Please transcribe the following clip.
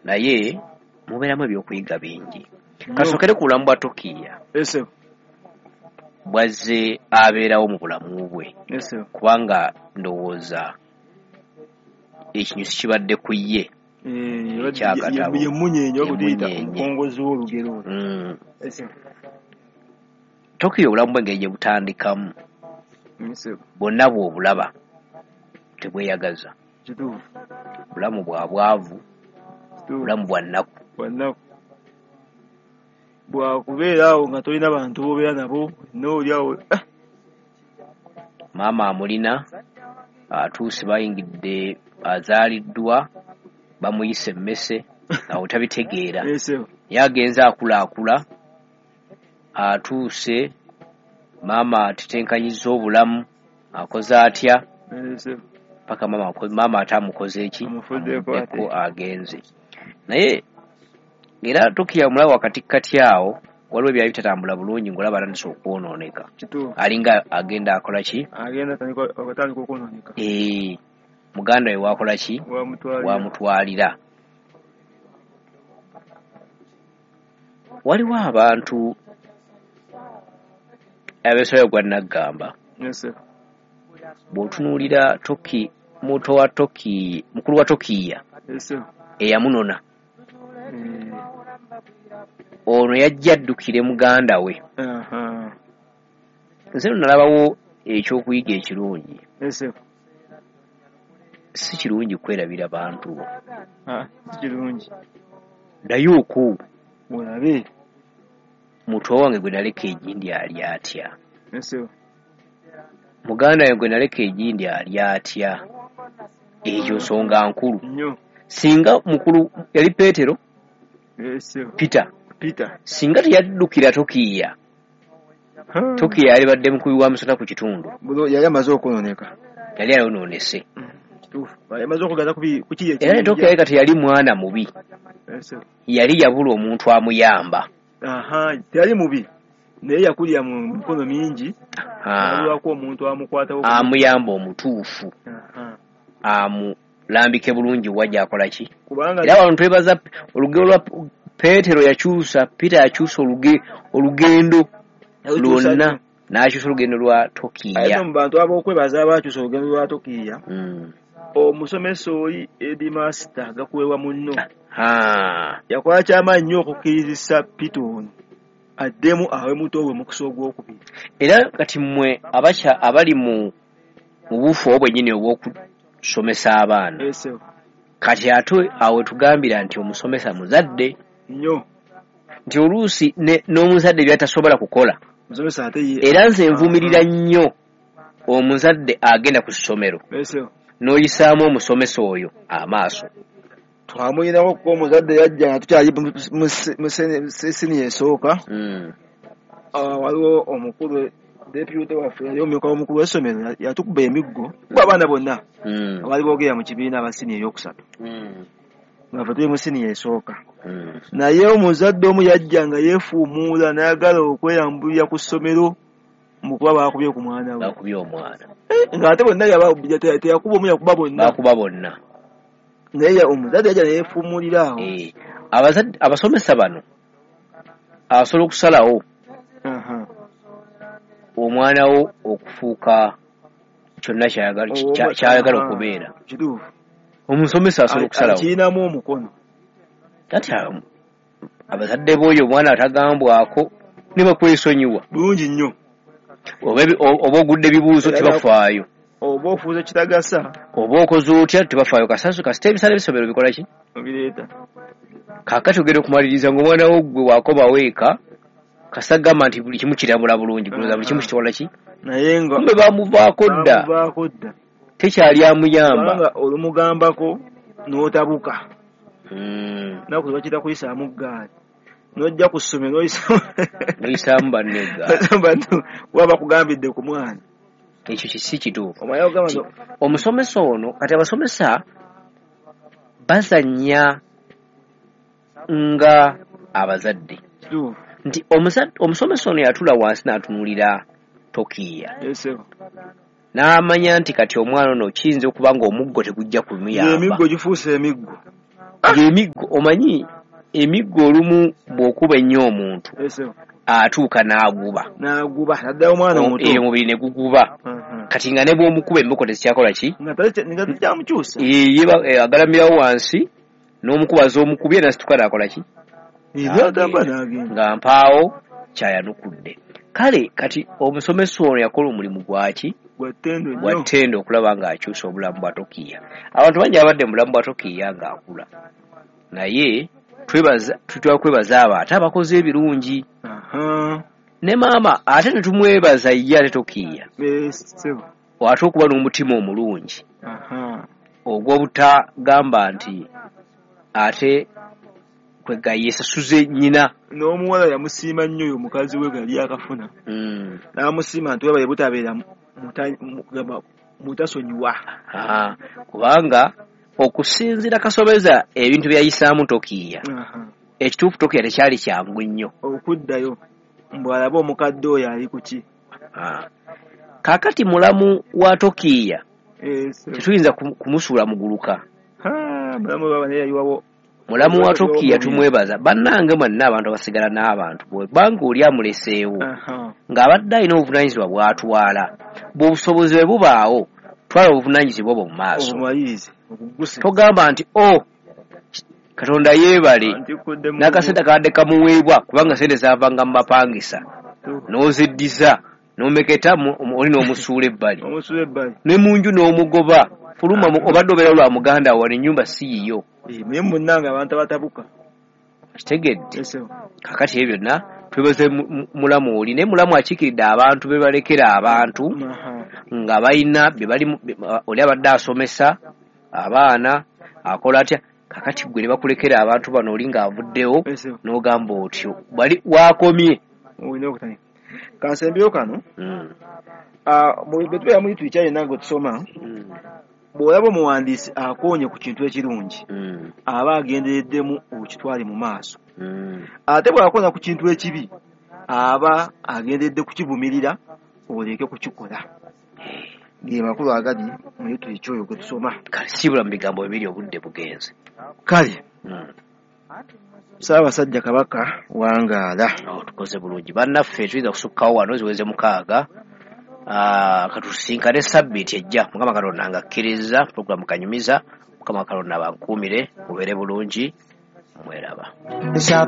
naye mubeeramu ebyokuyiga bingi. Kasokere ku bulamu bwa Tokiya bwazze abeerawo mu bulamu bwe kubanga ndowooza ekinyusi kibadde ku ye ekyakatabo omukongozi w'olugero. Tokiya obulamu bwe engeri gye butandikamu bwonna bw'obulaba tebweyagaza, bulamu bwa bwavu, bulamu bwa nnaku. Bwakubeera awo nga tolina bantu b'obeera nabo n'oliawo maama amulina atuuse bayingidde azaaliddwa bamuyise emmese awo tabitegeera naye agenza akulaakula atuuse maama atetenkanyizza obulamu akoze atya paka maama ate amukoze eki amuddeko agenze. Naye era Tokiya omulaba wakatikkati awo waliwo ebyali bitatambula bulungi ng'olaba atandise okwonooneka alinga agenda akola ki muganda we wakola ki wamutwalira. Waliwo abantu abeesobola gwa Naggamba bw'otunuulira mukulu wa Tokiya eyamunona ono yajja addukire muganda we. Nze nalabawo ekyokuyiga ekirungi. Si kirungi kwerabira bantu naye oku mulabe muto wange gwe naleka egindi ali atya, muganda we gwe naleka egindi ali atya. Ekyo nsonga nkulu. Singa mukulu yali Peetero Peter singa teyaddukira Tokiya yali badde mukubi wa musota ku kitundu, yali amaze okwononeka, yali ayonoonese. Era ne Tokiya yali kati yali mwana mubi, yali yabula omuntu amuyamba. Teyali mubi naye yakulira mu mikono mingi, alwako omuntu amukwatawo amuyamba omutuufu, amulambike bulungi wajja akola ki. Era wano twebaza olugero lwa Peetero yakyusa, Peter yakyusa olugendo lwonna n'akyusa olugendo lwa Tokiya. Mu bantu ab'okwebaza abakyusa olugendo lwa Tokiya omusomesa oli Headmaster gakuweebwa munno yakola kyamaanyi nnyo okukkirizisa Peter ono addemu awe muto we mukisa ogwokubiri. Era kati mmwe abali mu buufu obwennyini obw'okusomesa abaana, kati ate awe tugambira nti omusomesa muzadde nnyo, nti oluusi n'omuzadde byatasobola kukola. Era nze nvumirira nnyo omuzadde agenda ku ssomero n'oyisaamu omusomesa oyo amaaso. Twamuyinako kuba omuzadde yajja nga tukyali mu siniya esooka, waliwo omukulu deputy waffe yali omumyuka w'omukulu w'essomero yatukuba emiggo abaana bonna abaali boogera mu kibiina aba siniya ey'okusatu nga ffe tuli mu siniya esooka. Naye omuzadde omu yajja nga yeefuumuula n'ayagala okweyambulira ku ssomero mu kuba baakubye ku mwana we, ng'ate bonna teyakuba omu, yakuba bonna. Naye omuzadde yajja neyeefuumulira awo. Abasomesa bano abasobola okusalawo omwana wo okufuuka kyonna kyayagala okubeera. Omusomesa asobola okusalawo, kirinamu omukono. Kati abazadde b'oyo omwana atagambwako ne bakwesonyiwa bulungi nnyo, oba ogudde bibuuzo tebafaayo, oba ofuuza kitagasa, oba okoze otya tebafaayo. Kasita ebisale bisomero bikola ki? Obireeta. Kaakati ogenda okumaliriza ng'omwana wo gwe waakoba weeka kasita gamba nti buli kimu kirabula bulungi, kuloza buli kimu kitola ki? Naye nga kumbe bamuvaako dda, tekyali amuyamba. Nga olumugambako n'otabuka naku bakita kuyisaamu ggaali n'ojja ku ssomero n'oyisaamu banne eggaali waba kugambidde ku mwana. Ekyo si kituufu. Omusomesa ono, kati abasomesa bazannya nga abazadde, nti omusomesa ono yatula wansi n'atunuulira Tokiya n'amanya nti kati omwana ono kiyinza okuba nga omuggo tegujja kumuyamba, emiggo gifuuse emiggo, Emiggo omanyi emiggo olumu bw'okuba ennyo omuntu atuuka n'aguba naddayo omwana omuto omubiri ne guguba kati nga ne bw'omukuba emboko tezikyakola ki nga tekyamukyusa agalamirawo wansi n'omukuba z'omukubye nasituka n'akola ki nga mpaawo kyayanukudde. Kale kati omusomesa ono yakola omulimu gwaki gwa ttendo okulaba ng'akyusa obulamu bwa Tokiya. Abantu bangi abadde mu bulamu bwa Tokiya ng'akula, naye tutera kwebaza abo ate abakoze ebirungi ne maama ate netumwebaza ye ate Tokiya ate okuba n'omutima omulungi ogw'obutagamba nti ate kwega yesasuze nnyina. N'omuwala yamusiima nnyo oyo mukazi we gali akafuna n'amusiima nti webaye butabeera mutasonyiwa kubanga okusinziira kasobeza ebintu byayisaamu Tokiya ekituufu Tokiya tekyali kyangu nnyo okuddayo mbw'alaba omukadde oyo ali ku ki. Kaakati mulamu wa Tokiya tetuyinza kumusuula muguluka. Mulamu wa Tokiya tumwebaza bannange mwenna abantu abasigala n'abantu bwebanga oli amuleseewo ng'abadde alina obuvunaanyizibwa bw'atwala bw'obusobozi bwe bubaawo twala obuvunaanyizibwa obwo mu maaso. Togamba nti Katonda yeebale n'akasente kabadde kamuweebwa kubanga sente zaavanga mu mapangisa n'oziddiza n'omeketa oli n'omusuula ebbali ne mu nju n'omugoba fuluma obadde obeera lwa muganda wa ennyumba si yiyo naye munnanga abantu abatabuka kitegedde. Kakati ebyo byonna twebaze mulamu oli naye mulamu akiikiridde abantu be balekera abantu nga balina oli abadde asomesa abaana akola atya. Kakati gwe ne bakulekera abantu bano oli ng'avuddewo n'ogamba otyo bali wakomye. Kansembyo kano betubeera muri twikyali nange otusoma bw'olaba omuwandiisi akoonye ku kintu ekirungi aba agendereddemu okitwale mu maaso, ate bw'akoona ku kintu ekibi aba agenderedde kukivumirira oleke kukikola. Ge makulu agali muri twikyoyo gwe tusoma. Kale sibula mu bigambo bibiri obudde bugenze. Kale Ssaabasajja Kabaka wangaala. Tukoze bulungi bannaffe tuyinza kusukkawo wano ziweze 6 katusinkane sabbiiti ejja Mukama Katonda ng'akkiriza pulogulaamu Kanyumiza. Mukama Katonda bankuumire mubeere bulungi mweraba.